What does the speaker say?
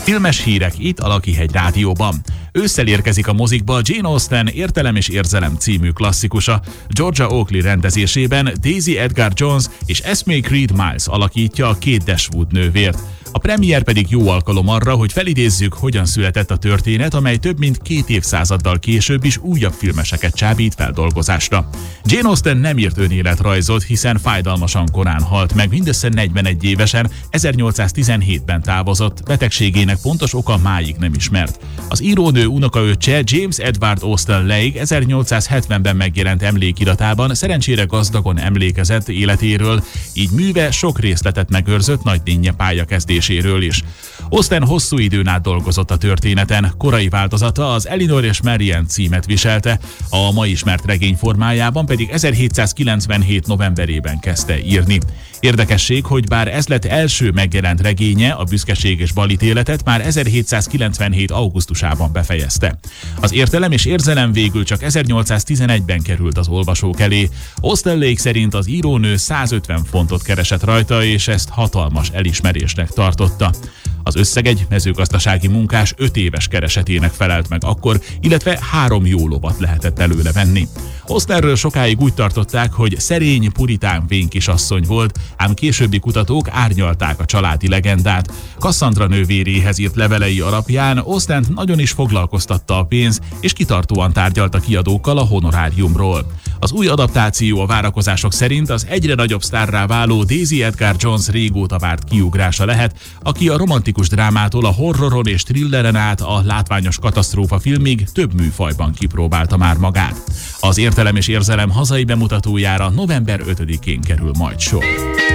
Filmes hírek itt a Lakihegy Rádióban. Ősszel érkezik a mozikba Jane Austen Értelem és érzelem című klasszikusa. Georgia Oakley rendezésében Daisy Edgar Jones és Esme Creed Miles alakítja a két Dashwood nővért. A premier pedig jó alkalom arra, hogy felidézzük, hogyan született a történet, amely több mint 2 évszázaddal később is újabb filmeseket csábít feldolgozásra. Jane Austen nem írt önéletrajzot, hiszen fájdalmasan korán halt meg, mindössze 41 évesen, 1817-ben távozott, betegségének pontos oka máig nem ismert. Az írónő unokaöccse James Edward Austen Leigh 1870-ben megjelent emlékiratában szerencsére gazdagon emlékezett életéről, így műve sok részletet megőrzött nagydinnye pályakezdéséről is. Austen hosszú időn át dolgozott a történeten, korai változata az Elinor és Marianne címet viselte, a ma ismert regény formájában pedig 1797. novemberében kezdte írni. Érdekesség, hogy bár ez lett első megjelent regénye, a Büszkeség és balítéletet már 1797. augusztusában befejezte. Az Értelem és érzelem végül csak 1811-ben került az olvasók elé. Austen Leigh szerint az írónő 150 fontot keresett rajta, és ezt hatalmas elismerésnek tartotta. Az összeg egy mezőgazdasági munkás 5 éves keresetének felelt meg akkor, illetve 3 jó lovat lehetett előle venni. Austenről sokáig úgy tartották, hogy szerény, puritán vén kisasszony volt, ám későbbi kutatók árnyalták a családi legendát. Cassandra nővéréhez írt levelei alapján Austent nagyon is foglalkoztatta a pénz, és kitartóan tárgyalt a kiadókkal a honoráriumról. Az új adaptáció a várakozások szerint az egyre nagyobb sztárrá váló Daisy Edgar Jones régóta várt kiugrása lehet, aki a romantikus drámától a horroron és thrilleren át a látványos katasztrófa filmig több műfajban kipróbálta már magát. Az Értelem és érzelem hazai bemutatójára november 5-én kerül majd sor.